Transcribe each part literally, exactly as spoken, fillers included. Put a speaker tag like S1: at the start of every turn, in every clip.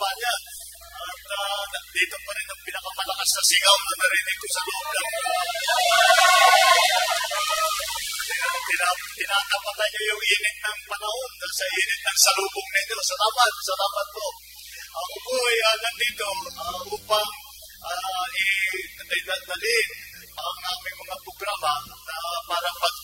S1: bayan. At uh, dito pa rin ang pinakamalakas na sigaw na narinig ko sa loob ng tinatapatan niyo yung init ng panahon sa init ng salubong ninyo. Salamat, salamat po. Ako po ay uh, nandito uh, upang uh, i-dalhin ang aming mga programa na para pag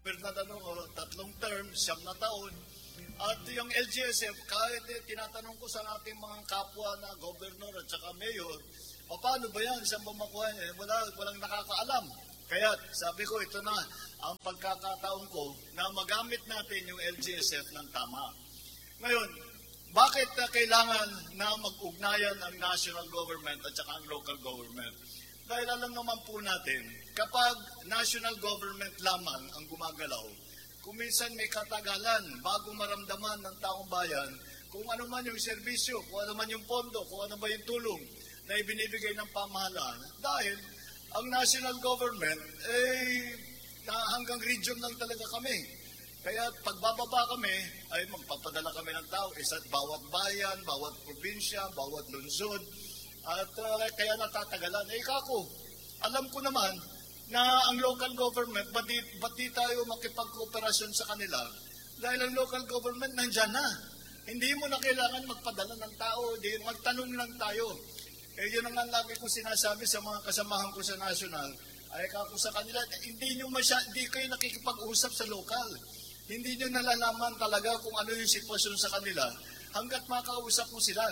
S1: na tatlong term, siyam na taon. At yung L G S F, kahit eh, tinatanong ko sa ating mga kapwa na governor at saka mayor, paano ba yan? Saan ba makuha? Eh, wala, walang nakakaalam. Kaya sabi ko, ito na ang pagkakataon ko na magamit natin yung L G S F ng tama. Ngayon, bakit uh, kailangan na mag-ugnayan ang national government at saka ang local government? Dahil alam naman po natin, kapag national government lamang ang gumagalaw, kung minsan may katagalan bago maramdaman ng taong bayan kung ano man yung serbisyo, kung ano man yung pondo, kung ano ba yung tulong na ibinibigay ng pamahalaan. Dahil ang national government, eh, na hanggang region lang talaga kami. Kaya pagbababa kami, ay magpapadala kami ng tao, isa't bawat bayan, bawat probinsya, bawat lungsod. At uh, kaya natatagalan. Eh kako, alam ko naman na ang local government, ba't di, ba't di tayo makipag-kooperasyon sa kanila? Dahil ang local government nandyan na. Hindi mo na kailangan magpadala ng tao, di, magtanong lang tayo. Eh yun ang lagi ko sinasabi sa mga kasamahan ko sa national, ay kako sa kanila, hindi nyo masya, hindi kayo nakikipag-usap sa local. Hindi nyo nalalaman talaga kung ano yung sitwasyon sa kanila hanggat makausap mo sila.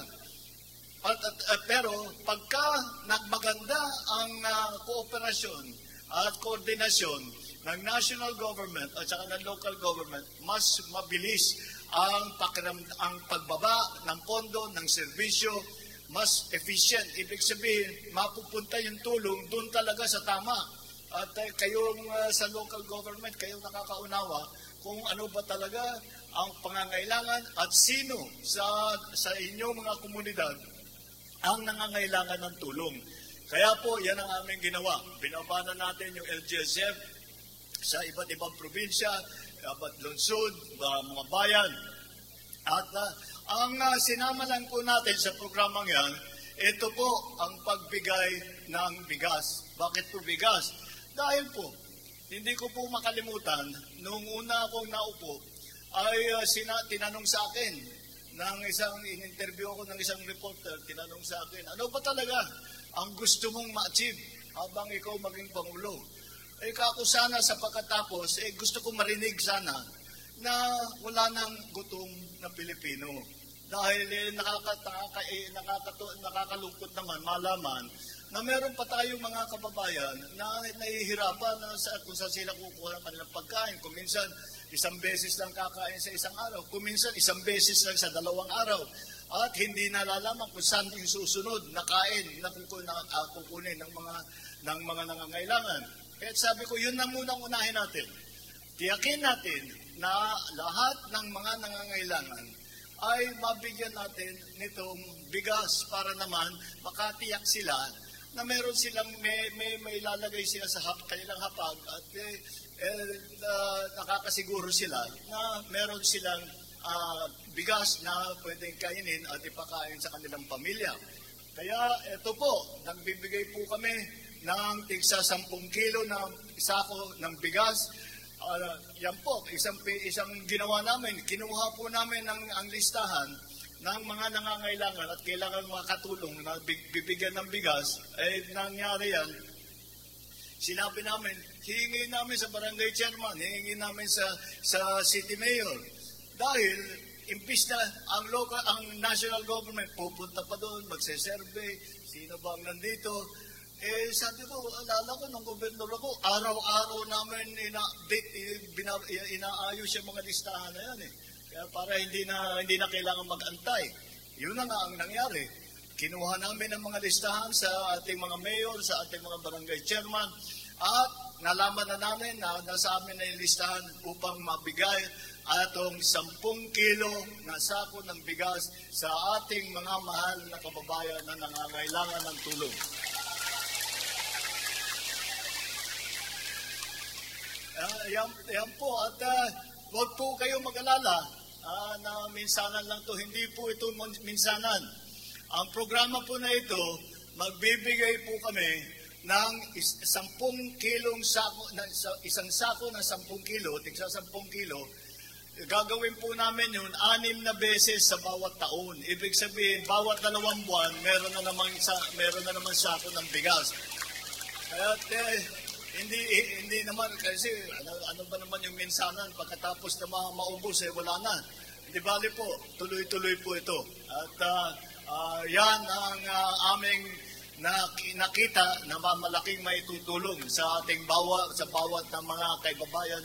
S1: At, at, at, pero pagka nagmaganda ang uh, kooperasyon at koordinasyon ng national government at saka ng local government, mas mabilis ang, pakiram, ang pagbaba ng pondo, ng serbisyo, mas efficient. Ibig sabihin, mapupunta yung tulong doon talaga sa tama. At uh, kayong uh, sa local government, kayong nakakaunawa kung ano ba talaga ang pangangailangan at sino sa, sa inyong mga komunidad ang nangangailangan ng tulong. Kaya po, yan ang aming ginawa. Binabana natin yung L G S F sa iba't ibang probinsya, iba't lungsod, mga bayan. At uh, ang uh, sinama lang po natin sa programang yan, ito po ang pagbigay ng bigas. Bakit po bigas? Dahil po, hindi ko po makalimutan, nung una akong naupo, ay uh, sina, tinanong sa akin, ng isang in-interview ako ng isang reporter, tinanong sa akin, ano ba talaga ang gusto mong ma-achieve habang ikaw maging Pangulo? Eh kako sana sa pagkatapos, eh gusto ko marinig sana na wala nang gutom na Pilipino. Dahil eh, nakakataka, eh, nakakato, nakakalungkot naman malaman na meron pa tayong mga kababayan na nahihirapan na sa, kung saan sila kukuha ng kanilang pagkain. Kung minsan, isang beses lang kakain sa isang araw. Kung minsan, isang beses lang sa dalawang araw. At hindi nalalaman kung saan yung susunod na kain na kukunin, uh, kukunin ng mga, ng mga nangangailangan. Kaya sabi ko, yun na munang unahin natin. Tiyakin natin na lahat ng mga nangangailangan ay mabigyan natin nitong bigas para naman makatiyak sila na meron silang, may, may, may lalagay sila sa hap, kanilang hapag at eh, eh, uh, nakakasiguro sila na meron silang uh, bigas na pwedeng kainin at ipakain sa kanilang pamilya. Kaya ito po, nagbibigay po kami ng tigsa sampung kilo na sako ng bigas. Uh, yan po, isang, isang ginawa namin, kinuha po namin ng, ang listahan ng mga nangangailangan at kailangan makatulong na bibigyan ng bigas, eh nangyari yan, sinabi namin, hihingi namin sa barangay chairman, hihingi namin sa sa city mayor. Dahil, imbis na ang local, ang national government pupunta pa doon, magse-survey, sino ba ang nandito, eh sabi ko, alala ko ng gobernador ako, araw-araw namin ina-update, ina, inaayos yung mga listahan na yan eh. Kaya para hindi na hindi na kailangan mag-antay. Yun na nga ang nangyari. Kinuha namin ang mga listahan sa ating mga mayor, sa ating mga barangay chairman, at nalaman na namin na nasa amin na yung listahan upang mabigay atong sampung kilo na sako ng bigas sa ating mga mahal na kababayan na nangangailangan ng tulong. Uh, yan, yan po, at uh, huwag po kayo mag-alala. Uh, na minsanan lang to, hindi po ito minsanan. Ang programa po na ito, magbibigay po kami ng is, sampung kilong sako, na, isang sako ng sampung kilo, tigsa sampung kilo, gagawin po namin yun anim na beses sa bawat taon. Ibig sabihin, bawat dalawang buwan, meron na naman, sa, meron na naman sako ng bigas. Kaya eh, hindi hindi naman, kasi ano, ano ba naman yung minsanan, pagkatapos na ma maubos, eh, wala na. Hindi bali po, tuloy-tuloy po ito. At uh, uh, yan ang uh, aming nakita na malaking may tutulong sa ating bawat, sa bawat ng mga kaibabayan